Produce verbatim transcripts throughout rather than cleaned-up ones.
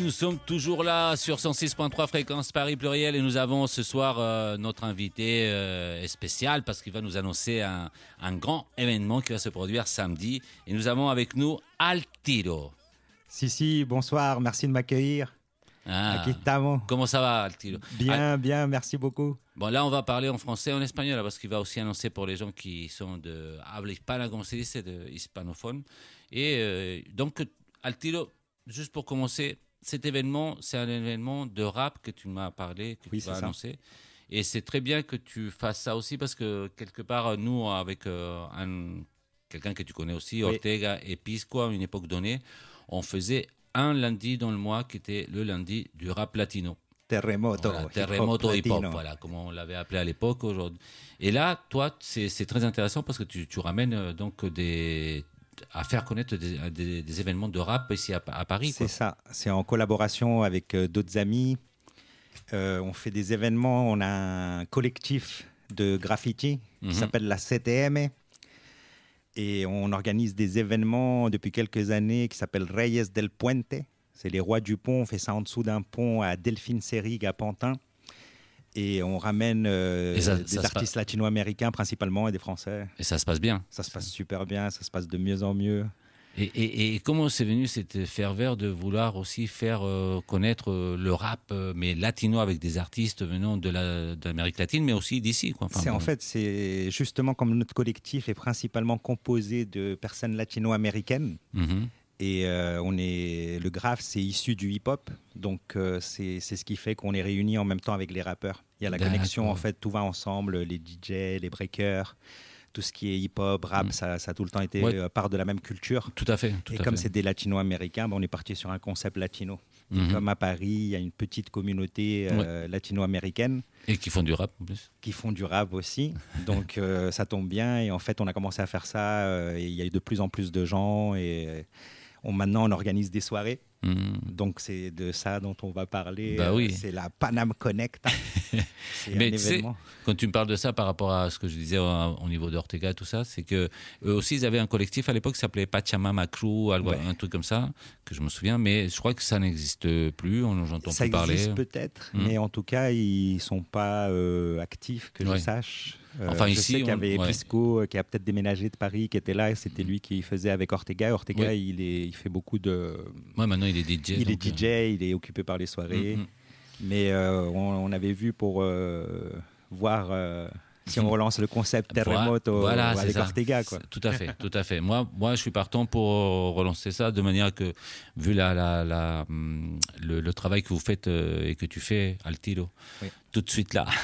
nous sommes toujours là sur cent six point trois fréquence Paris Pluriel et nous avons ce soir euh, notre invité euh, spécial parce qu'il va nous annoncer un, un grand événement qui va se produire samedi. Et nous avons avec nous Al Tiro. Si, si, bonsoir, merci de m'accueillir. Ah, Aquí estamos. comment ça va, Al Tiro? Bien, Al... bien, merci beaucoup. Bon, là, on va parler en français et en espagnol parce qu'il va aussi annoncer pour les gens qui sont de habla hispana, comme se dit, de hispanophone. Et euh, donc, Al Tiro, juste pour commencer, cet événement, c'est un événement de rap que tu m'as parlé, que oui, tu as annoncé. Ça. Et c'est très bien que tu fasses ça aussi parce que quelque part, nous, avec euh, un, quelqu'un que tu connais aussi, oui. Ortega et Pisco, à une époque donnée, on faisait un lundi dans le mois qui était le lundi du rap latino. Terremoto, voilà, Terremoto hip hop, hip-hop voilà, comme on l'avait appelé à l'époque. Aujourd'hui. Et là, toi, c'est, c'est très intéressant parce que tu, tu ramènes euh, donc des... à faire connaître des, des, des événements de rap ici à, à Paris. C'est quoi. ça, c'est en collaboration avec euh, d'autres amis. Euh, on fait des événements, on a un collectif de graffiti mm-hmm. qui s'appelle la C T M. Et on organise des événements depuis quelques années qui s'appellent Reyes del Puente. C'est les rois du pont. On fait ça en dessous d'un pont à Delphine-Seyrig, à Pantin. Et on ramène euh, et ça, des ça artistes passe... latino-américains principalement et des Français. Et ça se passe bien. Ça se passe super bien, ça se passe de mieux en mieux. Et, et, et comment c'est venu cette ferveur de vouloir aussi faire euh, connaître euh, le rap, euh, mais latino avec des artistes venant de, la, de l'Amérique latine, mais aussi d'ici quoi. Enfin, c'est, bon. En fait, c'est justement comme notre collectif est principalement composé de personnes latino-américaines. Mm-hmm. Et euh, on est, le graphe, c'est issu du hip-hop. Donc, euh, c'est, c'est ce qui fait qu'on est réunis en même temps avec les rappeurs. Il y a la D'accord. connexion, en fait, tout va ensemble, les D J, les breakers. Tout ce qui est hip-hop, rap, mmh. ça, ça a tout le temps été ouais. euh, part de la même culture. Tout à fait. Tout et à comme fait. c'est des latino-américains, ben on est parti sur un concept latino. Mmh. Et comme à Paris, il y a une petite communauté euh, ouais. latino-américaine. Et qui font du rap en plus. Qui font du rap aussi. Donc euh, ça tombe bien. Et en fait, on a commencé à faire ça. Euh, et il y a eu de plus en plus de gens. Et on, maintenant, on organise des soirées. Mmh. Donc c'est de ça dont on va parler. Bah oui. C'est la Panam Connect. C'est Mais un tu sais, événement. Quand tu me parles de ça par rapport à ce que je disais au, au niveau d'Ortega et tout ça, c'est que eux aussi ils avaient un collectif à l'époque qui s'appelait Pachamama Crew, ouais. un truc comme ça, que je me souviens. Mais je crois que ça n'existe plus. On j'entends ça plus parler. Ça existe peut-être, mmh. mais en tout cas ils sont pas euh, actifs que ouais. je sache. Euh, enfin je ici, sais qu'il y avait on... Pisco ouais. qui a peut-être déménagé de Paris, qui était là, et c'était lui qui faisait avec Ortega. Ortega, ouais. il, est, il fait beaucoup de... Ouais, maintenant il est D J. Il donc... est D J, il est occupé par les soirées. Mm-hmm. Mais euh, on, on avait vu pour euh, voir euh, si on relance le concept Terremoto voilà, avec ça. Ortega. Quoi. Tout à fait, tout à fait. Moi, moi, je suis partant pour relancer ça de manière que, vu la, la, la, le, le travail que vous faites euh, et que tu fais, Al Tiro, oui. tout de suite là,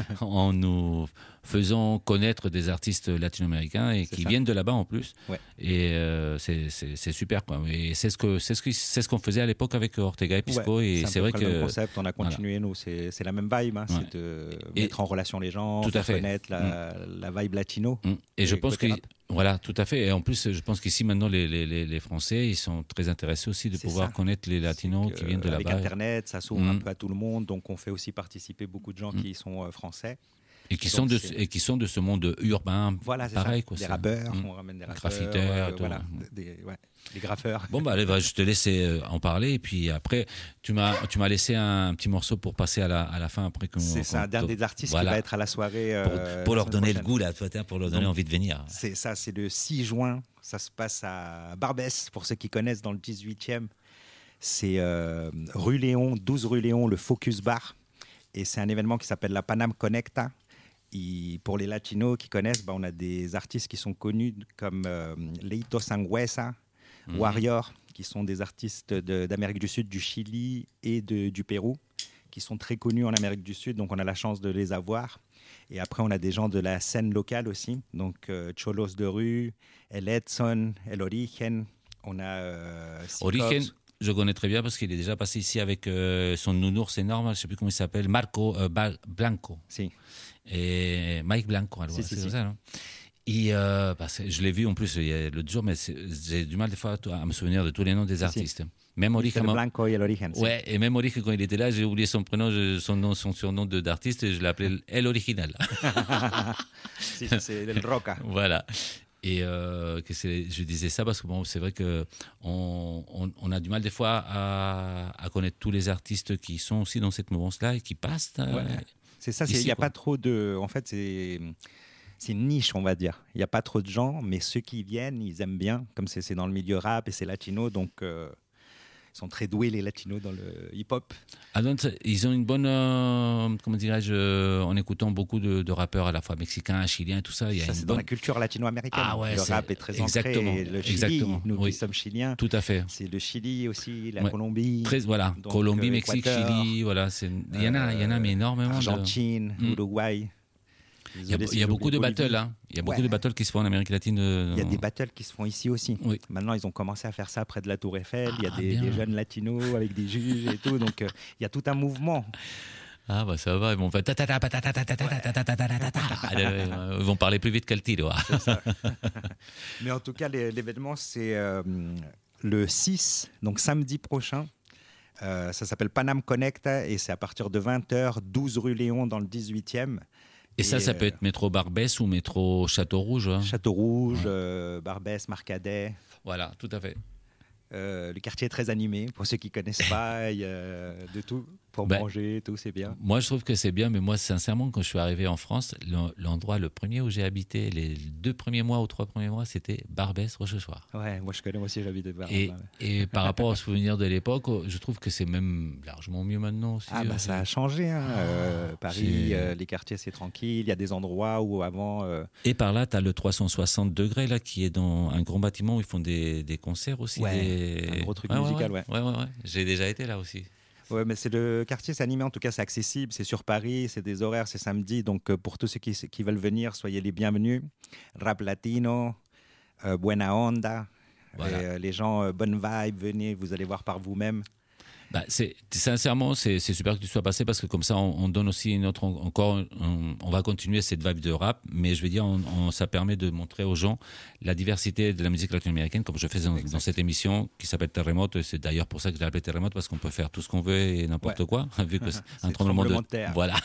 en nous faisant connaître des artistes latino-américains et c'est qui ça. Viennent de là-bas en plus. Ouais. Et euh, c'est, c'est, c'est super, quoi. Et c'est ce, que, c'est, ce que, c'est ce qu'on faisait à l'époque avec Ortega et Pisco. Ouais, et c'est, c'est vrai que. le même concept, on a continué, voilà. nous. C'est, c'est la même vibe, hein, ouais. c'est de et mettre en relation les gens, tout à fait. connaître la, mmh. la vibe latino. Mmh. Et, et je pense que. Rap. Voilà, tout à fait. Et en plus, je pense qu'ici, maintenant, les, les, les Français, ils sont très intéressés aussi de c'est pouvoir ça. Connaître les latinos qui viennent de là-bas. Avec Internet, ça s'ouvre mmh. un peu à tout le monde. Donc, on fait aussi participer beaucoup de gens mmh. qui sont euh, français. Et qui, sont de, et qui sont de ce monde urbain, voilà, c'est pareil. Ça. Quoi, des c'est... rappeurs, mmh. on ramène des rappeurs. Graffiteurs, euh, voilà, des, ouais, des graffeurs. Bon, bah, allez, bah, je te laisse en parler. Et puis après, tu m'as, tu m'as laissé un petit morceau pour passer à la, à la fin. Après, c'est ça, un dernier des artistes voilà. qui va être à la soirée. Pour, euh, pour la leur donner prochaine. le goût, là, pour leur donner Donc, envie de venir. C'est ça, c'est le six juin. Ça se passe à Barbès, pour ceux qui connaissent, dans le dix-huitième. C'est euh, rue Léon, douze rue Léon, le Focus Bar. Et c'est un événement qui s'appelle la Panam Connecta. Et pour les latinos qui connaissent, bah, on a des artistes qui sont connus comme euh, Leito Sangüesa, mmh. Warrior, qui sont des artistes de, d'Amérique du Sud, du Chili et de, du Pérou, qui sont très connus en Amérique du Sud, donc on a la chance de les avoir. Et après, on a des gens de la scène locale aussi, donc euh, Cholos de rue, El Edson, El Origen, on a... Euh, Origen, je connais très bien parce qu'il est déjà passé ici avec euh, son nounours énorme, je ne sais plus comment il s'appelle, Marco euh, Blanco. Si. Et Mike Blanco, alors, si, c'est si, si. ça, non? Et euh, parce que je l'ai vu en plus il y a l'autre jour, mais c'est, j'ai du mal des fois à me souvenir de tous les noms des si, artistes. Si. Même Origen, Blanco et l'Origen. Ouais, et même Origen quand il était là, j'ai oublié son prénom, son nom, son surnom de, d'artiste, et je l'appelais El Original. si, c'est El Roca. Voilà. Et euh, que c'est, je disais ça parce que bon, c'est vrai qu'on on, on a du mal des fois à, à connaître tous les artistes qui sont aussi dans cette mouvance-là et qui passent. Ouais. Euh, c'est ça, il n'y a quoi. pas trop de... En fait, c'est... C'est une niche, on va dire. Il n'y a pas trop de gens, mais ceux qui viennent, ils aiment bien. Comme c'est, c'est dans le milieu rap et c'est latino, donc euh, ils sont très doués, les latinos, dans le hip-hop. Ah, donc, ils ont une bonne... Euh, comment dirais-je euh, En écoutant beaucoup de, de rappeurs à la fois mexicains, chiliens, tout ça. Il y a ça, une c'est bonne... dans la culture latino-américaine. Ah, ouais, le c'est... rap est très exactement, ancré. Le Chili, exactement. nous oui. qui sommes chiliens. Tout à fait. C'est le Chili aussi, la ouais. Colombie. Très, voilà, donc, Colombie, euh, Mexique, Équateur, Chili. Voilà, c'est... Il y en a, il y en a, mais énormément. Argentine, de... Uruguay. Il y a, il y a beaucoup de battles, hein. Il y a beaucoup ouais. de battles qui se font en Amérique latine. Euh... Il y a des battles qui se font ici aussi. Oui. Maintenant, ils ont commencé à faire ça près de la Tour Eiffel. Ah, il y a des, des jeunes latinos avec des juges et tout. Donc, euh, il y a tout un mouvement. Ah bah ça va, ils vont faire ils vont parler plus vite qu'Altilo. Mais en tout cas, l'événement, c'est euh, le six, donc samedi prochain. Euh, ça s'appelle Panam Connect et c'est à partir de vingt heures, douze rue Léon dans le dix-huitième. Et, et ça, ça euh, peut être métro Barbès ou métro Château-Rouge. Hein. Château-Rouge, ouais. euh, Barbès, Marcadet. Voilà, tout à fait. Euh, le quartier est très animé. Pour ceux qui ne connaissent pas, il y a de tout pour ben, manger, tout, c'est bien. Moi, je trouve que c'est bien, mais moi, sincèrement, quand je suis arrivé en France, l'endroit, le premier où j'ai habité, les deux premiers mois ou trois premiers mois, c'était Barbès, Rochechouart. Ouais, moi, je connais aussi, j'habite à Barbès. Et, et par rapport aux souvenirs de l'époque, je trouve que c'est même largement mieux maintenant aussi. Ah, bah, ça a changé. Hein. Euh, Paris, euh, les quartiers, c'est tranquille. Il y a des endroits où avant. Euh... Et par là, tu as le trois cent soixante degrés, là, qui est dans un grand bâtiment où ils font des, des concerts aussi. Ouais, des... un gros truc ouais, musical, ouais. ouais. ouais, ouais, ouais. J'ai déjà été là aussi. Ouais, mais c'est le quartier, c'est animé, en tout cas, c'est accessible, c'est sur Paris, c'est des horaires, c'est samedi. Donc, euh, pour tous ceux qui, qui veulent venir, soyez les bienvenus. Rap latino, euh, buena onda. Voilà. Et, euh, les gens, euh, bonne vibe, venez, vous allez voir par vous-même. Bah, c'est, sincèrement, c'est, c'est super que tu sois passé parce que comme ça, on, on donne aussi une autre. Encore, on, on va continuer cette vibe de rap, mais je veux dire, on, on, ça permet de montrer aux gens la diversité de la musique latino-américaine, comme je fais dans, dans cette émission qui s'appelle Terremoto. Et c'est d'ailleurs pour ça que je l'ai appelé Terremoto, parce qu'on peut faire tout ce qu'on veut et n'importe ouais. quoi, vu que c'est un tremblement, tremblement de... de terre. Voilà.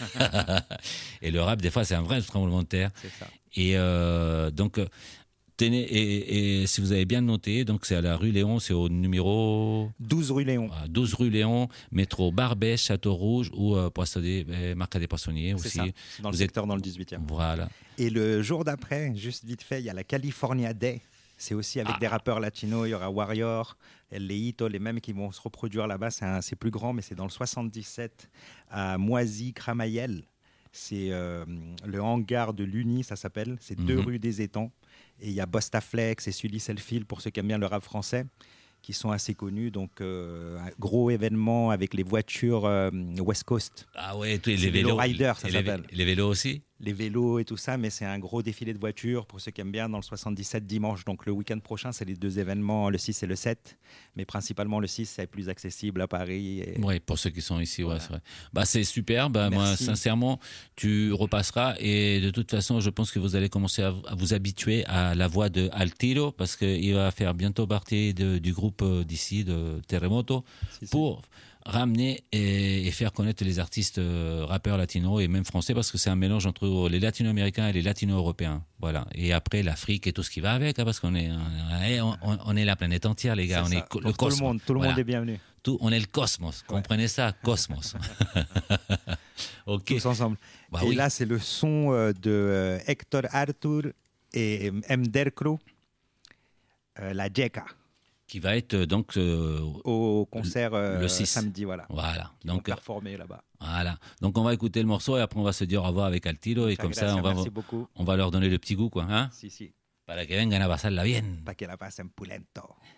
Et le rap, des fois, c'est un vrai tremblement de terre. C'est ça. Et euh, donc. Tenez, et, et si vous avez bien noté, donc c'est à la rue Léon, c'est au numéro douze rue Léon. Ah, douze rue Léon, métro Barbès, Château-Rouge ou euh, Poissonnier, euh, Marcadet Poissonnier aussi. C'est ça, c'est dans le vous secteur êtes... dans le dix-huitième. Voilà. Et le jour d'après, juste vite fait, il y a la California Day. C'est aussi avec ah. des rappeurs latinos. Il y aura Warrior, El Leito, les mêmes qui vont se reproduire là-bas. C'est, un, c'est plus grand, mais c'est dans le soixante-dix-sept à Moisy-Cramayel. C'est euh, le hangar de l'Uni, ça s'appelle. C'est mm-hmm. deux rues des Étangs. Et il y a Bostaflex et Sully Selfil, pour ceux qui aiment bien le rap français, qui sont assez connus. Donc, euh, un gros événement avec les voitures euh, West Coast. Ah ouais, les, les vélos. Rider, ça et s'appelle. Les, les vélos aussi. Les vélos et tout ça, mais c'est un gros défilé de voitures pour ceux qui aiment bien dans le soixante-dix-sept dimanche. Donc le week-end prochain, c'est les deux événements, le six et le sept. Mais principalement le six, c'est plus accessible à Paris. Et... Oui, pour ceux qui sont ici, voilà. Ouais, c'est vrai. Bah, c'est super. Bah, moi, sincèrement, tu repasseras. Et de toute façon, je pense que vous allez commencer à, à vous habituer à la voix de Altilo, parce qu'il va faire bientôt partie de, du groupe d'ici, de Terremoto, si, pour... Si. ramener et, et faire connaître les artistes euh, rappeurs latinos et même français, parce que c'est un mélange entre les latino-américains et les latino-européens. Voilà. Et après l'Afrique et tout ce qui va avec, hein, parce qu'on est, on, on, on est la planète entière, les gars. C'est on ça. Est le cosmos. Tout le monde, tout le voilà. monde est bienvenu. Tout, on est le cosmos. Ouais. Comprenez ça, cosmos. Ok. Tous ensemble. Bah, et oui. Là, c'est le son euh, de euh, Héctor Artur et M. Dercro, euh, la Jeca. Qui va être donc euh, au concert euh, le six samedi, voilà. Voilà. Qui donc vont performer là-bas. Voilà. Donc on va écouter le morceau et après on va se dire au revoir avec Altilo et comme gracias, ça on va beaucoup. on va leur donner le petit goût, quoi, hein. Si si. Para que vengan a pasarla bien. Para que la pasen pulento.